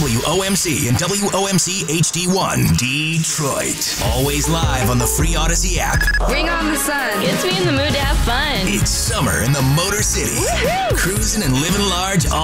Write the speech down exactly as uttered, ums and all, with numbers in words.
W O M C and W O M C H D one, Detroit. Always live on the free Odyssey app. Bring on the sun. Gets me in the mood to have fun. It's summer in the Motor City. Woohoo! Cruising and living large all